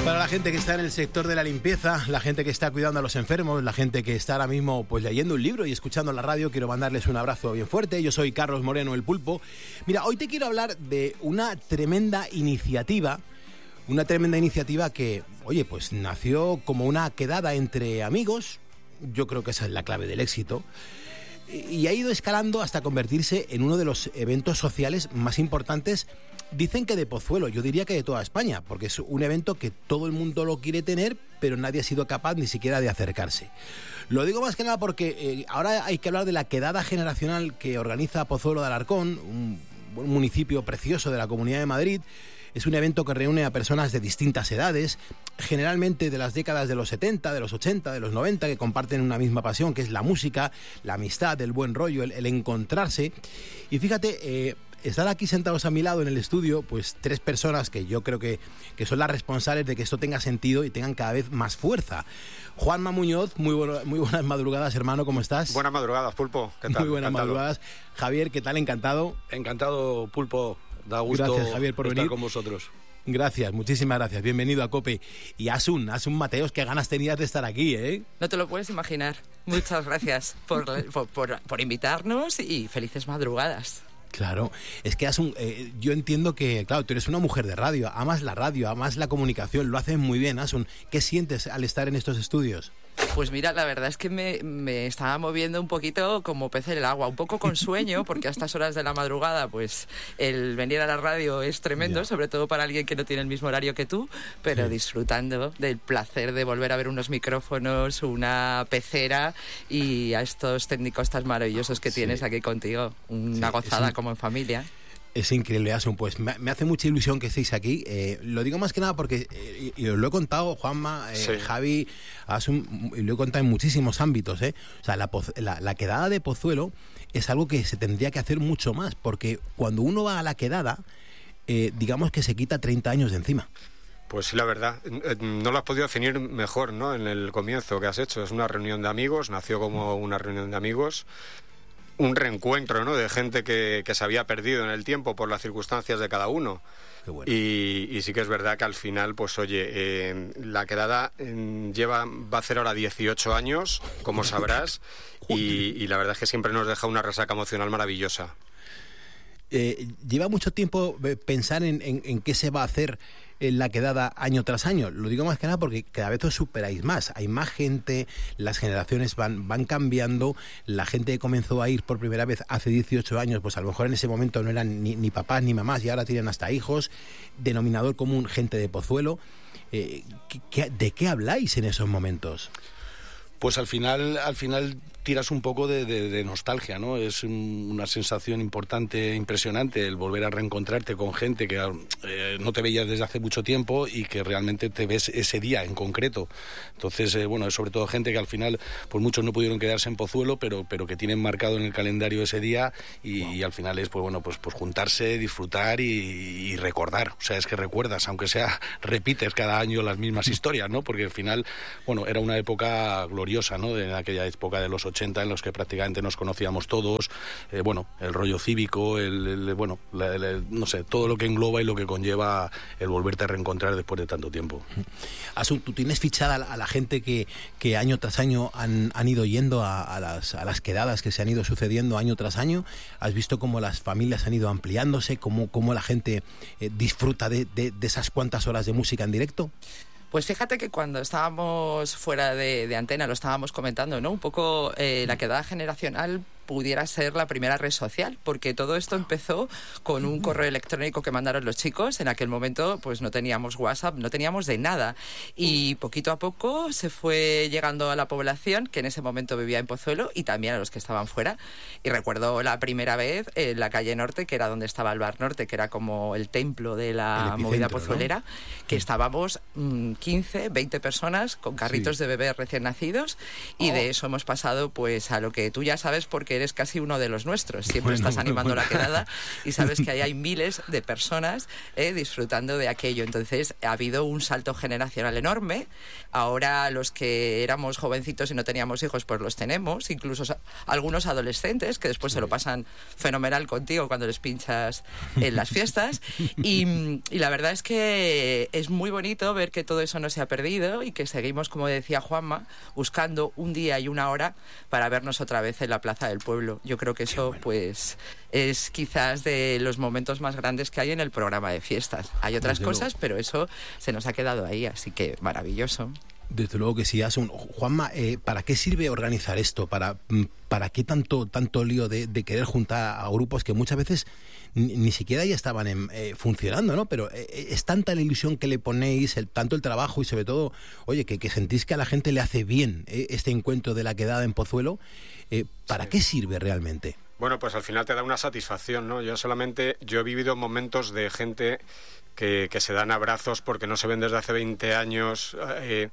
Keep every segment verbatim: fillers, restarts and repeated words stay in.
Para la gente que está en el sector de la limpieza, la gente que está cuidando a los enfermos, la gente que está ahora mismo pues leyendo un libro y escuchando la radio, quiero mandarles un abrazo bien fuerte. Yo soy Carlos Moreno, el Pulpo. Mira, hoy te quiero hablar de una tremenda iniciativa, una tremenda iniciativa que, oye, pues nació como una quedada entre amigos. Yo creo que esa es la clave del éxito. Y ha ido escalando hasta convertirse en uno de los eventos sociales más importantes, dicen que de Pozuelo, yo diría que de toda España, porque es un evento que todo el mundo lo quiere tener, pero nadie ha sido capaz ni siquiera de acercarse. Lo digo más que nada porque eh, ahora hay que hablar de la quedada generacional que organiza Pozuelo de Alarcón, un, un municipio precioso de la Comunidad de Madrid. Es un evento que reúne a personas de distintas edades, generalmente de las décadas de los setenta, de los ochenta, de los noventa, que comparten una misma pasión, que es la música, la amistad, el buen rollo, el, el encontrarse. Y fíjate, eh, están aquí sentados a mi lado en el estudio, pues tres personas que yo creo que, que son las responsables de que esto tenga sentido y tengan cada vez más fuerza. Juanma Muñoz, muy, bueno, muy buenas madrugadas, hermano, ¿cómo estás? Buenas madrugadas, Pulpo, ¿qué tal? Muy buenas Encantado. madrugadas. Javier, ¿qué tal? Encantado. Encantado, Pulpo. Da gusto Gracias, Javier, por estar venir con vosotros. Gracias, muchísimas gracias. Bienvenido a COPE. Y Asun, Asun Mateos, qué ganas tenías de estar aquí, ¿eh? No te lo puedes imaginar. Muchas gracias por, por, por, por invitarnos y felices madrugadas. Claro, es que Asun, eh, yo entiendo que, claro, tú eres una mujer de radio, amas la radio, amas la comunicación, lo haces muy bien, Asun. ¿Qué sientes al estar en estos estudios? Pues mira, la verdad es que me, me estaba moviendo un poquito como pez en el agua, un poco con sueño, porque a estas horas de la madrugada, pues el venir a la radio es tremendo, yeah. sobre todo para alguien que no tiene el mismo horario que tú, pero sí. disfrutando del placer de volver a ver unos micrófonos, una pecera y a estos técnicos tan maravillosos que sí. tienes aquí contigo. Una sí, gozada un... como en familia. Es increíble, Asun. Pues me, me hace mucha ilusión que estéis aquí. Eh, lo digo más que nada porque, eh, y os lo he contado, Juanma, eh, sí. Javi, Asun, y lo he contado en muchísimos ámbitos. Eh. O sea, la, la, la quedada de Pozuelo es algo que se tendría que hacer mucho más, porque cuando uno va a la quedada, eh, digamos que se quita treinta años de encima. Pues sí, la verdad, no lo has podido definir mejor, ¿no? En el comienzo que has hecho. Es una reunión de amigos, nació como una reunión de amigos. Un reencuentro, ¿no? De gente que, que se había perdido en el tiempo por las circunstancias de cada uno. Qué bueno. y, y sí que es verdad que al final, pues oye, eh, la quedada eh, lleva va a hacer ahora dieciocho años, como sabrás, y, y la verdad es que siempre nos deja una resaca emocional maravillosa. Eh, ¿Lleva mucho tiempo pensar en, en, en qué se va a hacer en la quedada año tras año? Lo digo más que nada porque cada vez os superáis más. Hay más gente, las generaciones van, van cambiando. La gente que comenzó a ir por primera vez hace dieciocho años, pues a lo mejor en ese momento no eran ni, ni papás ni mamás y ahora tienen hasta hijos. Denominador común, gente de Pozuelo. Eh, ¿qué, qué, ¿De qué habláis en esos momentos? Pues al final, al final tiras un poco de, de, de nostalgia, ¿no? Es un, una sensación importante, impresionante, el volver a reencontrarte con gente que eh, no te veías desde hace mucho tiempo y que realmente te ves ese día en concreto. Entonces, eh, bueno, es sobre todo gente que al final, pues muchos no pudieron quedarse en Pozuelo, pero, pero que tienen marcado en el calendario ese día y, wow. y al final es, pues bueno, pues, pues juntarse, disfrutar y, y recordar. O sea, es que recuerdas, aunque sea, repites cada año las mismas historias, ¿no? Porque al final, bueno, era una época gloriosa, ¿no? De aquella época de los ochenta en los que prácticamente nos conocíamos todos, eh, bueno, el rollo cívico, el, el bueno, la, la, no sé, todo lo que engloba y lo que conlleva el volverte a reencontrar después de tanto tiempo. Asun, ¿tú tienes fichada a la gente que, que año tras año han, han ido yendo a, a, las, a las quedadas que se han ido sucediendo año tras año? ¿Has visto cómo las familias han ido ampliándose, cómo, cómo la gente eh, disfruta de, de, de esas cuantas horas de música en directo? Pues fíjate que cuando estábamos fuera de, de antena lo estábamos comentando, ¿no? Un poco eh, la quedada generacional pudiera ser la primera red social, porque todo esto empezó con un correo electrónico que mandaron los chicos. En aquel momento pues no teníamos WhatsApp, no teníamos de nada, y poquito a poco se fue llegando a la población que en ese momento vivía en Pozuelo y también a los que estaban fuera. Y recuerdo la primera vez en la calle Norte, que era donde estaba el Bar Norte, que era como el templo de la movida pozuelera, ¿no? Que estábamos mmm, quince, veinte personas con carritos sí. de bebés recién nacidos, y oh. de eso hemos pasado pues a lo que tú ya sabes, porque porque eres casi uno de los nuestros. Siempre Bueno, estás animando bueno. la quedada y sabes que ahí hay miles de personas eh, disfrutando de aquello. Entonces ha habido un salto generacional enorme. Ahora los que éramos jovencitos y no teníamos hijos, pues los tenemos. Incluso sa- algunos adolescentes que después se lo pasan fenomenal contigo cuando les pinchas en las fiestas. Y, y la verdad es que es muy bonito ver que todo eso no se ha perdido y que seguimos, como decía Juanma, buscando un día y una hora para vernos otra vez en la Plaza del Pueblo. Yo creo que eso, pues, es quizás de los momentos más grandes que hay en el programa de fiestas. Hay otras Desde cosas, pero eso se nos ha quedado ahí, así que maravilloso. Desde luego que sí, Asun. Juanma, eh, ¿para qué sirve organizar esto? ¿Para, mm, para qué tanto, tanto lío de, de querer juntar a grupos que muchas veces ni, ni siquiera ya estaban en, eh, funcionando, ¿no? Pero eh, es tanta la ilusión que le ponéis, el, tanto el trabajo y sobre todo, oye, que, que sentís que a la gente le hace bien eh, este encuentro de la quedada en Pozuelo. Eh, ¿Para Sí. qué sirve realmente? Bueno, pues al final te da una satisfacción, ¿no? Yo solamente, yo he vivido momentos de gente que, que se dan abrazos porque no se ven desde hace veinte años, eh,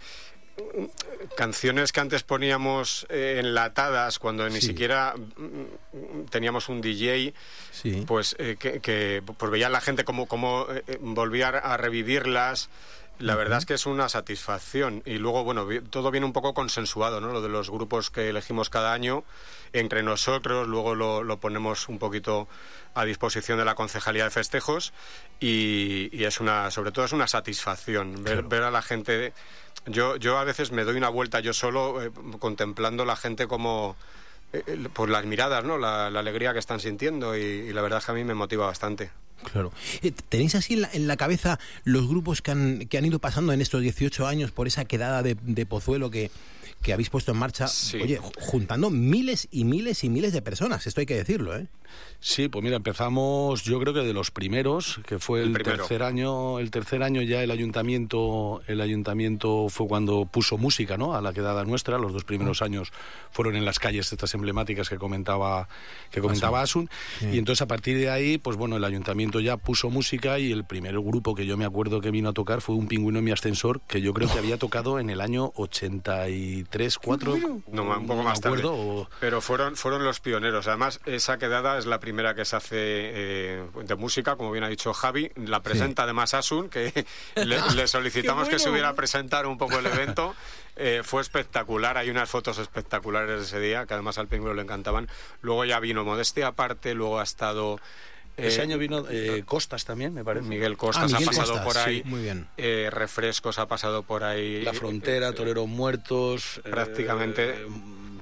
canciones que antes poníamos eh, enlatadas cuando ni Sí. siquiera mm, teníamos un D J, Sí. pues eh, que, que pues veía la gente como, como eh, volvía a revivirlas. La verdad es que es una satisfacción. Y luego, bueno, vi- todo viene un poco consensuado, ¿no? Lo de los grupos que elegimos cada año entre nosotros, luego lo, lo ponemos un poquito a disposición de la Concejalía de Festejos y, y es una, sobre todo es una satisfacción ver, Claro. ver a la gente. Yo, yo a veces me doy una vuelta yo solo eh, contemplando la gente como eh, eh, por las miradas, ¿no? La, la alegría que están sintiendo y, y la verdad es que a mí me motiva bastante. Claro. Eh, ¿Tenéis así en la, en la cabeza los grupos que han, que han ido pasando en estos dieciocho años por esa quedada de, de Pozuelo que, que habéis puesto en marcha? Sí. Oye, ju- juntando miles y miles y miles de personas, esto hay que decirlo, ¿eh? Sí, pues mira, empezamos yo creo que de los primeros, que fue el, El primero. tercer año, el tercer año ya el ayuntamiento, el ayuntamiento fue cuando puso música, ¿no? A la quedada nuestra, los dos primeros años fueron en las calles estas emblemáticas que comentaba que comentaba Asun, Sí. y entonces a partir de ahí, pues bueno, el ayuntamiento ya puso música y el primer grupo que yo me acuerdo que vino a tocar fue Un Pingüino en mi ascensor, que yo creo que había tocado en el año ochenta y tres, cuatro, No, un poco me más tarde. acuerdo, o- Pero fueron, fueron los pioneros. Además, esa quedada es la primera que se hace eh, de música, como bien ha dicho Javi. La presenta además Asun, que le, le solicitamos Qué que se bueno. hubiera a presentar un poco el evento. Eh, fue espectacular, hay unas fotos espectaculares de ese día, que además al Pingüino le encantaban. Luego ya vino Modestia aparte, luego ha estado... eh, ese año vino eh, Costas también, me parece. Miguel Costas Ah, Miguel ha pasado Costas, por ahí. sí, muy bien. Eh, Refrescos ha pasado por ahí. La Frontera, Toreros Muertos. prácticamente, eh,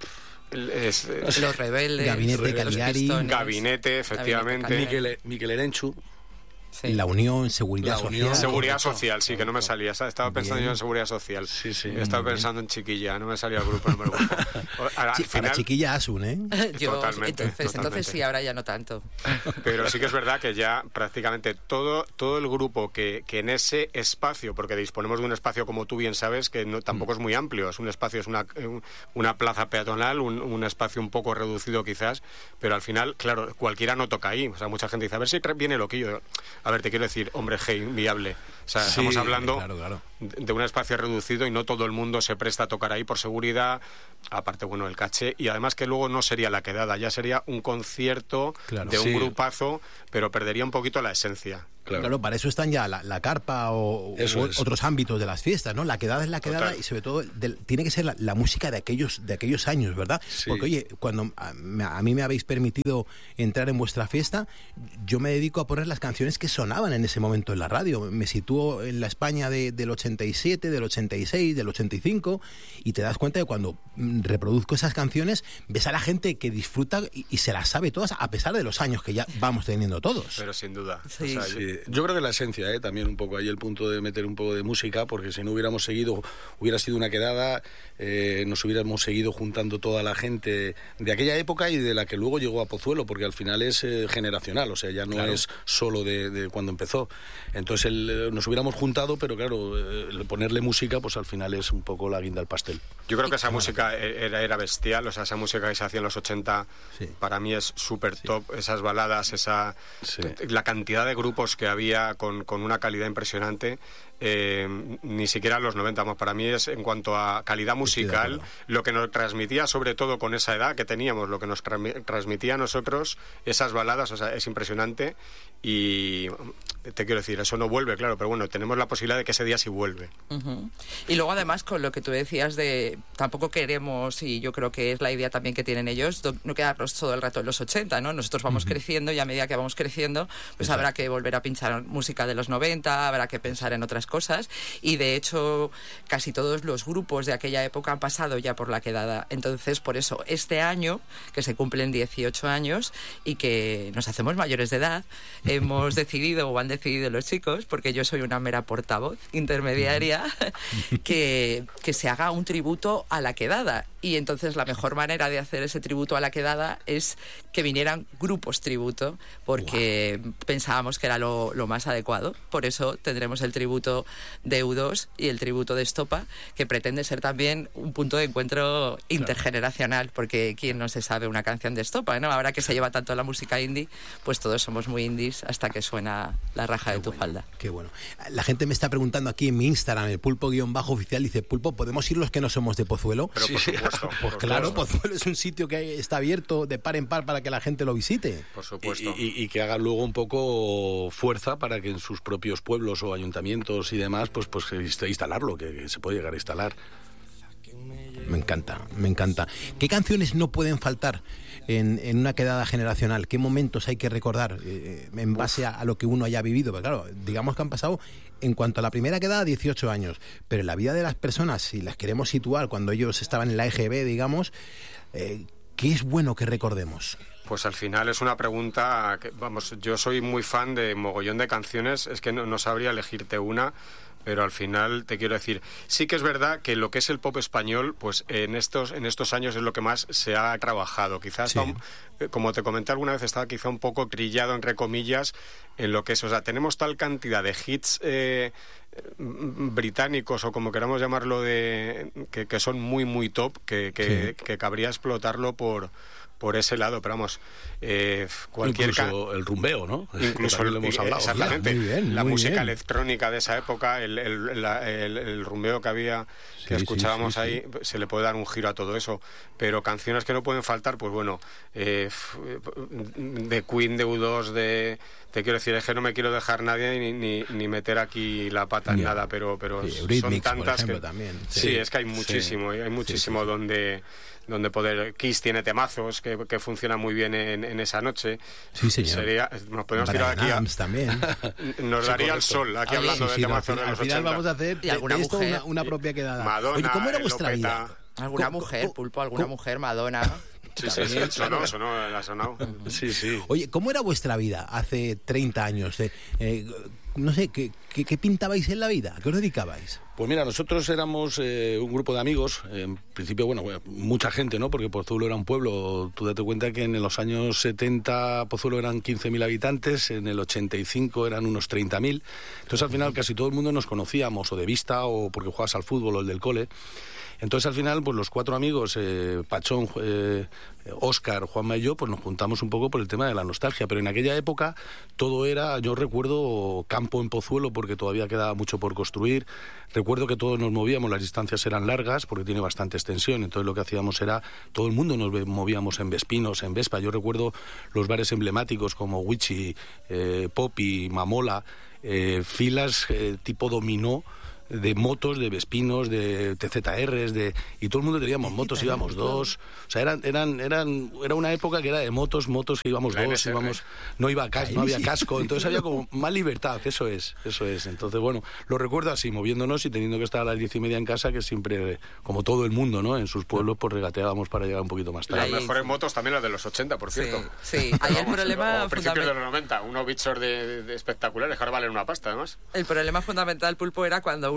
Es, es- Los rebeldes, Gabinete los Cagliari. Pistones. Gabinete, efectivamente. Gabinete Miquel, Miquel Erenchu. Sí. La Unión, Seguridad La Unión. Social. Seguridad correcto. social, sí, que no me salía. Estaba pensando Bien. yo en seguridad social. Sí, sí. He estado pensando en chiquilla, no me salía el grupo, no me gusta. Al Sí, final, para chiquilla Asun, ¿eh? Yo, Totalmente, entonces, entonces totalmente. sí, ahora ya no tanto. pero sí que es verdad que ya prácticamente todo, todo el grupo que, que en ese espacio, porque disponemos de un espacio, como tú bien sabes, que no, tampoco es muy amplio, es un espacio, es una, una plaza peatonal, un, un espacio un poco reducido quizás, pero al final, claro, cualquiera no toca ahí. O sea, mucha gente dice, a ver si viene loquillo. A ver, te quiero decir, hombre, hey, inviable. O sea, Sí, estamos hablando claro, claro. de un espacio reducido y no todo el mundo se presta a tocar ahí por seguridad, aparte, bueno, el caché, y además que luego no sería la quedada, ya sería un concierto Claro. de un Sí. grupazo, pero perdería un poquito la esencia. Claro. Claro, para eso están ya la, la carpa o, Eso o es. otros ámbitos de las fiestas, ¿no? La quedada es la quedada Total. y sobre todo del- tiene que ser la, la música de aquellos de aquellos años, ¿verdad? Sí. Porque oye, cuando a, me- a mí me habéis permitido entrar en vuestra fiesta, yo me dedico a poner las canciones que sonaban en ese momento en la radio. Me sitúo en la España de- del ochenta y siete, del ochenta y seis, del ochenta y cinco y te das cuenta de cuando mm, reproduzco esas canciones, ves a la gente que disfruta y, y se las sabe todas a pesar de los años que ya vamos teniendo todos. Pero sin duda. Sí. O sea, yo- Sí, yo creo que la esencia, ¿eh? También un poco ahí el punto de meter un poco de música, porque si no hubiéramos seguido, hubiera sido una quedada, eh, nos hubiéramos seguido juntando toda la gente de aquella época y de la que luego llegó a Pozuelo, porque al final es eh, generacional, o sea, ya no Claro. es solo de, de cuando empezó. Entonces el, eh, nos hubiéramos juntado, pero claro, eh, el ponerle música, pues al final es un poco la guinda al pastel. Yo creo que esa música era, era bestial, o sea, esa música que se hacía en los ochenta, Sí. para mí es súper top, esas baladas, esa Sí. la cantidad de grupos que había con, con una calidad impresionante. eh, ni siquiera los noventa, más para mí es en cuanto a calidad musical, lo que nos transmitía, sobre todo con esa edad que teníamos, lo que nos transmitía a nosotros, esas baladas, o sea, es impresionante. Y te quiero decir, eso no vuelve, claro, pero bueno, tenemos la posibilidad de que ese día sí vuelve. Uh-huh. Y luego además con lo que tú decías de, tampoco queremos, y yo creo que es la idea también que tienen ellos, no quedarnos todo el rato en los ochenta, ¿no? Nosotros vamos uh-huh. creciendo y a medida que vamos creciendo, pues Exacto. habrá que volver a pinchar música de los noventa, habrá que pensar en otras cosas, y de hecho casi todos los grupos de aquella época han pasado ya por la quedada. Entonces, por eso, este año, que se cumplen dieciocho años y que nos hacemos mayores de edad, hemos decidido, o han decidido los chicos, porque yo soy una mera portavoz intermediaria, que, que se haga un tributo a la quedada. Y entonces la mejor manera de hacer ese tributo a la quedada es que vinieran grupos tributo, porque wow. pensábamos que era lo, lo más adecuado. Por eso tendremos el tributo de U dos y el tributo de Estopa, que pretende ser también un punto de encuentro intergeneracional, porque quién no se sabe una canción de Estopa, ¿no? Ahora que se lleva tanto la música indie, pues todos somos muy indies hasta que suena la raja qué de tu bueno, falda. Qué bueno. La gente me está preguntando aquí en mi Instagram, el pulpo-oficial, dice, Pulpo, ¿podemos ir los que no somos de Pozuelo? Pero por sí, supuesto. Pues por claro, supuesto. Pozuelo es un sitio que está abierto de par en par para que la gente lo visite. Por supuesto. Y, y, y que haga luego un poco fuerza para que en sus propios pueblos o ayuntamientos y demás, pues, pues instalarlo, que, que se puede llegar a instalar. Me encanta, me encanta. ¿Qué canciones no pueden faltar en, en una quedada generacional? ¿Qué momentos hay que recordar eh, en base a, a lo que uno haya vivido? Porque claro, digamos que han pasado, en cuanto a la primera quedada, dieciocho años, pero en la vida de las personas, si las queremos situar cuando ellos estaban en la E G B, digamos, eh, ¿qué es bueno que recordemos? Pues al final es una pregunta que, vamos, yo soy muy fan de mogollón de canciones, es que no, no sabría elegirte una, pero al final te quiero decir, sí que es verdad que lo que es el pop español, pues en estos en estos años es lo que más se ha trabajado. Quizás, sí. está, como te comenté alguna vez, estaba quizá un poco trillado, entre comillas, en lo que es, o sea, tenemos tal cantidad de hits eh, británicos, o como queramos llamarlo, de que, que son muy, muy top, que, que, sí. que cabría explotarlo por... por ese lado, pero vamos, eh, cualquier... Incluso el rumbeo, ¿no? Incluso lo hemos hablado. Exactamente. Muy bien, la muy música bien. electrónica de esa época, el, el, la, el, el rumbeo que había, que sí, escuchábamos sí, sí, ahí, sí. se le puede dar un giro a todo eso. Pero canciones que no pueden faltar, pues bueno, eh, de Queen, de U dos, de... Te quiero decir, es que no me quiero dejar nadie ni, ni, ni meter aquí la pata en nada, pero, pero sí, son Eurythmics, tantas por ejemplo, que... también. Sí. Sí, sí, es que hay muchísimo, sí. hay muchísimo sí, sí, donde... donde poder... Kiss tiene temazos que, que funcionan muy bien en, en esa noche. Sí, señor. Sería, nos podemos Brian tirar aquí Adams a, también. Nos sí, daría correcto. el sol aquí Oye, hablando sí, de sí, temazos al, de los al final ochenta. vamos a hacer de, alguna de esto mujer? una, una propia quedada. Madonna, Oye, ¿cómo era vuestra Lopeta. vida? ¿Alguna ¿Cómo, mujer, cómo, Pulpo? ¿Alguna cómo? mujer? Madonna. Sí, sí, sí, sonó, sonó, la sonó. Sí, sí. Oye, ¿cómo era vuestra vida hace treinta años? Eh, eh, no sé, ¿qué, qué, ¿qué pintabais en la vida? ¿A qué os dedicabais? Pues mira, nosotros éramos eh, un grupo de amigos, en principio, bueno, mucha gente, ¿no? Porque Pozuelo era un pueblo. Tú date cuenta que en los años setenta Pozuelo eran quince mil habitantes, en el ochenta y cinco eran unos treinta mil. Entonces, al final, casi todo el mundo nos conocíamos, o de vista, o porque jugabas al fútbol, o el del cole. Entonces, al final, pues los cuatro amigos, eh, Pachón, eh, Óscar, Juanma y yo, pues nos juntamos un poco por el tema de la nostalgia. Pero en aquella época todo era, yo recuerdo, campo en Pozuelo, porque todavía quedaba mucho por construir. Recuerdo que todos nos movíamos, las distancias eran largas, porque tiene bastante extensión. Entonces lo que hacíamos era, todo el mundo nos movíamos en Vespinos, en Vespa. Yo recuerdo los bares emblemáticos como Wichi, eh, Poppy, Mamola, eh, filas eh, tipo dominó, de motos, de Vespinos, de T Z Rs, de y todo el mundo teníamos motos, íbamos dos, o sea, eran eran eran era una época que era de motos, motos íbamos dos, íbamos no iba cas, no había casco, entonces había como más libertad, eso es, eso es. Entonces, bueno, lo recuerdo así, moviéndonos y teniendo que estar a las diez y media en casa, que siempre, como todo el mundo, ¿no? En sus pueblos, pues regateábamos para llegar un poquito más tarde. Las mejores motos también las de los ochenta, por cierto. Sí, sí. Ahí el problema o principios de los noventa, unos bichos de, de espectaculares que ahora valen una pasta, además. El problema fundamental, Pulpo, era cuando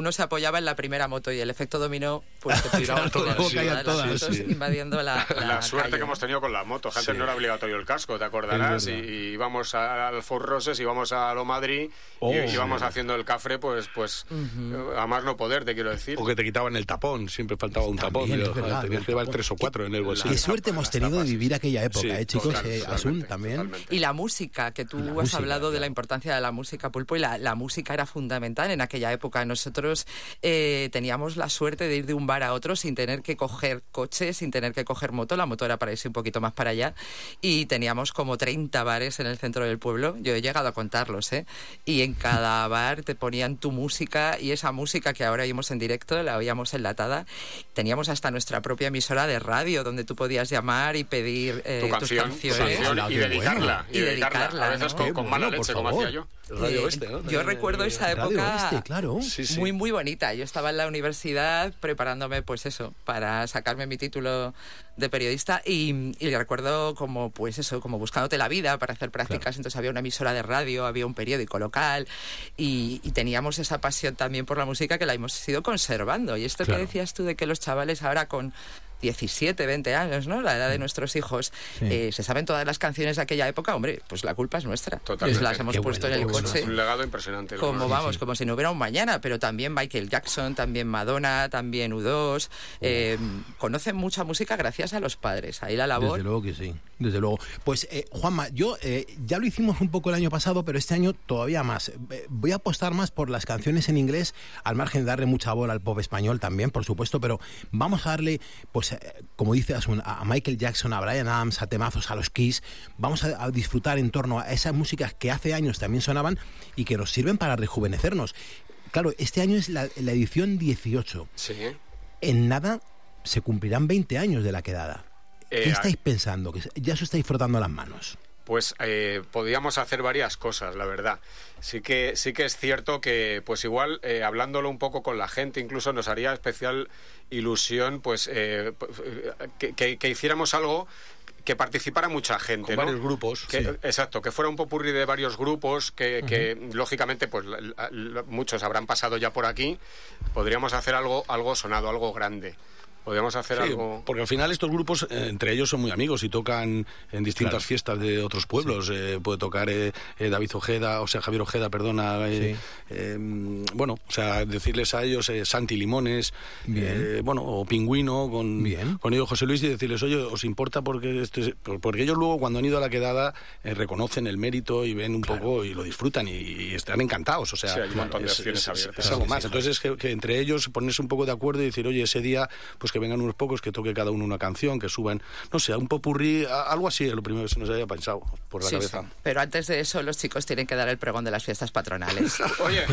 uno se apoyaba en la primera moto y el efecto dominó, pues te tiraban todas, todas, todas, todas, las motos sí. invadiendo la, la, La suerte calle. que hemos tenido con las motos. Antes Sí. no era obligatorio el casco, te acordarás, y, y íbamos al Fort Roses, íbamos a Lo Madrid, Oh, y íbamos sí. haciendo el cafre, pues, pues uh-huh. a más no poder, te quiero decir. O que te quitaban el tapón, siempre faltaba un También, tapón. es Digo, verdad, tenías el que llevar tapón. tres o cuatro en el bolsillo. Qué suerte hemos las tenido de tapas, vivir sí. aquella época, Sí, ¿eh, chicos? Total, Eh, totalmente, Asun, también. totalmente. Y la música, que tú La has música, hablado de claro. la importancia de la música, Pulpo, y la, la música era fundamental en aquella época. Nosotros eh, teníamos la suerte de ir de un bar a otro sin tener que coger coche, sin tener que coger moto. La moto era para irse un poquito más para allá. Y teníamos como treinta bares en el centro del pueblo. Yo he llegado a contarlos, ¿eh? Y en cada bar te ponían tu música, y esa música que ahora oímos en directo la oíamos enlatada. Teníamos hasta nuestra propia emisora de radio donde tú podías llamar y pedir eh, Tu tus canción, tu canciones. canción, Hola, y qué dedicarla, bueno. y Y dedicarla, dedicarla, a veces ¿no? con, Qué con mala bueno, por leche, como favor. hacía yo. Radio Eh, Oeste, ¿no? Yo recuerdo esa Radio época Oeste, claro. Sí, sí. muy, muy bonita. Yo estaba en la universidad preparándome, pues eso, para sacarme mi título de periodista, y, y recuerdo como, pues eso, como buscándote la vida para hacer prácticas. Claro. Entonces había una emisora de radio, había un periódico local, y, y teníamos esa pasión también por la música que la hemos ido conservando. Y esto Claro. que decías tú de que los chavales ahora con diecisiete, veinte años, ¿no? La edad de nuestros hijos, Sí. eh, se saben todas las canciones de aquella época, hombre, pues la culpa es nuestra. Totalmente. Las hemos Qué puesto bueno, en el qué bueno. coche. Es un legado impresionante. lo Como que- vamos, sí. como si no hubiera un mañana, pero también Michael Jackson, también Madonna, también U dos. Eh, conocen mucha música gracias a los padres. Ahí la labor. Desde luego que sí, desde luego. Pues, eh, Juanma, yo eh, ya lo hicimos un poco el año pasado, pero este año todavía más. Eh, voy a apostar más por las canciones en inglés, al margen de darle mucha bola al pop español también, por supuesto, pero vamos a darle, pues, eh, como dice Asun, a Michael Jackson, a Bryan Adams, a temazos, a los Kiss. Vamos a, a disfrutar en torno a esas músicas que hace años también sonaban y que nos sirven para rejuvenecernos. Claro, este año es la, la edición dieciocho. Sí. En nada se cumplirán veinte años de la quedada. ¿Qué Eh, estáis pensando? Que ya os estáis frotando las manos. Pues eh, podíamos hacer varias cosas, la verdad. Sí que sí que es cierto que, pues igual, eh, hablándolo un poco con la gente, incluso nos haría especial ilusión, pues eh, que, que- que hiciéramos algo que participara mucha gente, Con ¿no? varios grupos. Que- Sí. Exacto, que fuera un popurrí de varios grupos que, que, lógicamente, pues la- la- la- muchos habrán pasado ya por aquí. Podríamos hacer algo, algo sonado, algo grande. Podríamos hacer Sí, algo... porque al final estos grupos, eh, entre ellos son muy amigos y tocan en distintas Claro. fiestas de otros pueblos. Eh, puede tocar eh, eh, David Ojeda, o sea, Javier Ojeda, perdona. eh, Sí. eh, bueno, o sea, decirles a ellos eh, Santi Limones, Bien. eh, bueno, o Pingüino, con, Bien. con ellos José Luis, y decirles, oye, ¿os importa? Porque este, porque ellos luego, cuando han ido a la quedada, eh, reconocen el mérito y ven un poco y lo disfrutan y, y están encantados. O sea, Sí, hay un montón de es, opciones es- abiertas. es algo Sí, más. sí, Entonces, es que, que entre ellos ponerse un poco de acuerdo y decir, oye, ese día, pues que vengan unos pocos, que toque cada uno una canción, que suban, no sé, un popurrí, a- algo así, es lo primero que se nos había pensado por la Sí, cabeza. sí. Pero antes de eso, los chicos tienen que dar el pregón de las fiestas patronales. Oye,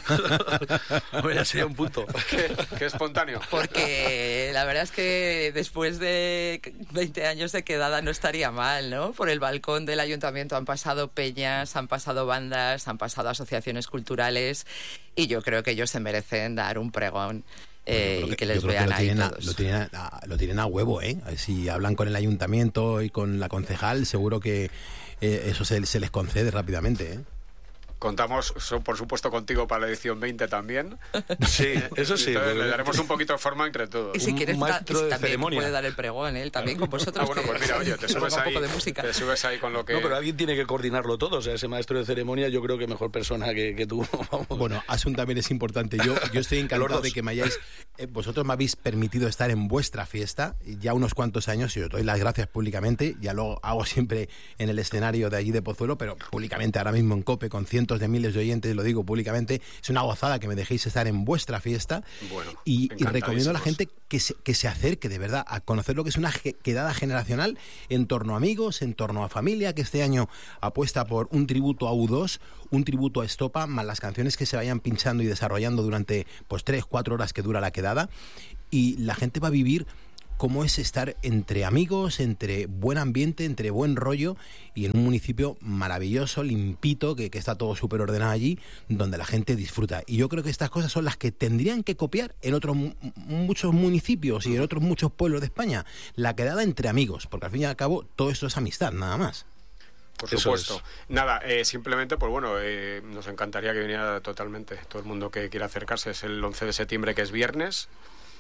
Hombre, ya sería un punto. qué, qué espontáneo. Porque la verdad es que después de veinte años de quedada no estaría mal, ¿no? Por el balcón del ayuntamiento han pasado peñas, han pasado bandas, han pasado asociaciones culturales, y yo creo que ellos se merecen dar un pregón. Eh, Yo creo y que yo les creo vean lo ahí tienen a- todos. lo, tienen a, lo tienen a huevo, ¿eh? Si hablan con el ayuntamiento y con la concejal, seguro que eh, eso se, se les concede rápidamente, ¿eh? Contamos, so- por supuesto, contigo para la edición veinte también. Sí, eso sí. Entonces, porque- le daremos un poquito de forma entre todos. Y si un quieres, maestro ta- de también ceremonia. puede dar el pregón, él también con vosotros. Ah, bueno, que pues mira, oye, te se subes ponga ahí, un poco de música. te subes ahí con lo que... No, pero alguien tiene que coordinarlo todo. O sea, ese maestro de ceremonia, yo creo que mejor persona que, que tú. Vamos. Bueno, Asun también es importante. Yo, yo estoy encantado Los dos. de que me hayáis... eh, vosotros me habéis permitido estar en vuestra fiesta ya unos cuantos años y os doy las gracias públicamente. Ya lo hago siempre en el escenario de allí de Pozuelo, pero públicamente ahora mismo en COPE con cientos de miles de oyentes, lo digo públicamente. Es una gozada que me dejéis estar en vuestra fiesta. Bueno, y, y recomiendo a la encantadísimos. gente que se, que se acerque de verdad a conocer lo que es una ge- quedada generacional en torno a amigos, en torno a familia, que este año apuesta por un tributo a U dos, un tributo a Estopa, más las canciones que se vayan pinchando y desarrollando durante pues tres, cuatro horas que dura la quedada, y la gente va a vivir cómo es estar entre amigos, entre buen ambiente, entre buen rollo, y en un municipio maravilloso, limpito, que, que está todo súper ordenado allí, donde la gente disfruta. Y yo creo que estas cosas son las que tendrían que copiar en otros mu- muchos municipios y en otros muchos pueblos de España. La quedada entre amigos, porque al fin y al cabo todo esto es amistad, nada más. por Eso supuesto. es. Nada, eh, simplemente, pues bueno, eh, nos encantaría que viniera totalmente todo el mundo que quiera acercarse. Es el once de septiembre, que es viernes.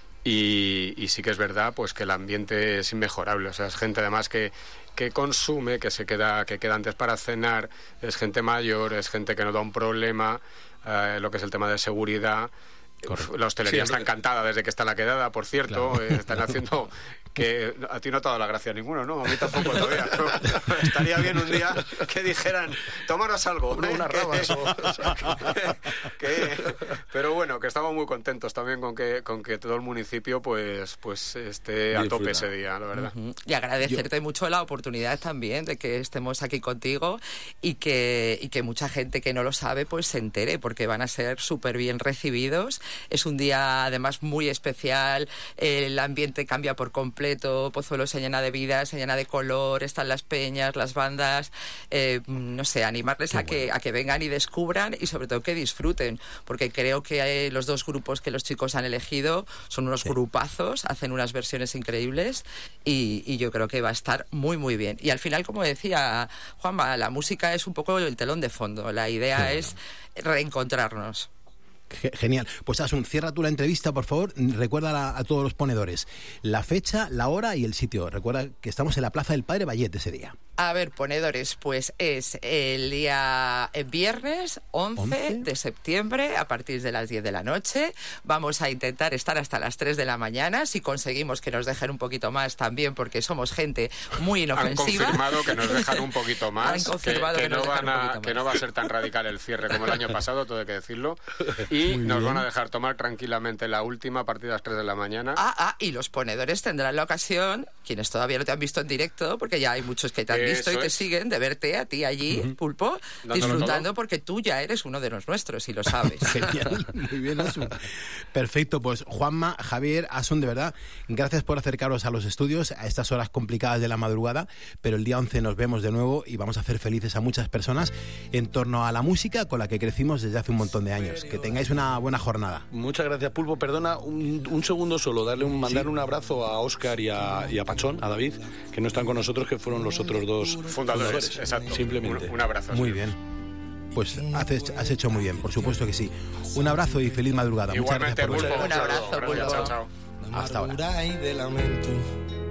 Y, y sí que es verdad pues que el ambiente es inmejorable, o sea, es gente además que, que consume, que se queda, que queda antes para cenar, es gente mayor, es gente que no da un problema, eh, lo que es el tema de seguridad. Correcto. La hostelería sí, está encantada desde que está la quedada, por cierto. Claro. Eh, están haciendo que a ti no te ha dado la gracia ninguno, ¿no? A mí tampoco todavía. ¿No? Estaría bien un día que dijeran, tomaros algo. Una, ¿eh? Unas rabas. O... que, que, pero bueno, que estamos muy contentos también con que con que todo el municipio pues pues esté a tope ese día, la verdad. Uh-huh. Y agradecerte Yo... mucho la oportunidad también de que estemos aquí contigo y que, y que mucha gente que no lo sabe pues se entere, porque van a ser súper bien recibidos. Es un día además muy especial, el ambiente cambia por completo, Pozuelo se llena de vida, se llena de color, están las peñas, las bandas, eh, no sé, animarles a que, a que vengan y descubran y sobre todo que disfruten, porque creo que hay los dos grupos que los chicos han elegido son unos sí. grupazos, hacen unas versiones increíbles y, y yo creo que va a estar muy muy bien. Y al final, como decía Juanma, la música es un poco el telón de fondo, la idea sí. es reencontrarnos. Genial. Pues Asun, cierra tú la entrevista, por favor. Recuerda a, a todos los ponedores la fecha, la hora y el sitio. Recuerda que estamos en la Plaza del Padre Vallet ese día. A ver, ponedores, pues es el día viernes once de septiembre a partir de las diez de la noche. Vamos a intentar estar hasta las tres de la mañana. Si conseguimos que nos dejen un poquito más también, porque somos gente muy inofensiva. Han confirmado que nos dejan un poquito más. Han confirmado que, que, que, nos no dejan van a, un poquito que no va a ser tan radical el cierre como el año pasado, todo hay que decirlo. Y muy nos bien. Van a dejar tomar tranquilamente la última a partir de las tres de la mañana. Ah, ah, y los ponedores tendrán la ocasión, quienes todavía no te han visto en directo, porque ya hay muchos que te han visto Eso y te es. siguen, de verte a ti allí, uh-huh. Pulpo, Dándolo disfrutando todo. Porque tú ya eres uno de los nuestros y lo sabes. Genial, muy bien, Asun. Perfecto, pues Juanma, Javier, Asun, de verdad, gracias por acercaros a los estudios a estas horas complicadas de la madrugada, pero el día once nos vemos de nuevo y vamos a hacer felices a muchas personas en torno a la música con la que crecimos desde hace un montón de años. Que tengáis una buena jornada. Muchas gracias, Pulpo. Perdona, un, un segundo solo, darle un, mandar sí. un abrazo a Óscar y a, y a Pachón, a David, que no están con nosotros, que fueron los otros dos fundadores. fundadores. Exacto. Simplemente. Un, un abrazo. Muy sí. bien. Pues has, has hecho muy bien, por supuesto que sí. Un abrazo y feliz madrugada. Igualmente, Muchas gracias por Pulpo. Un abrazo, Pulpo. Chao, chao. Hasta ahora.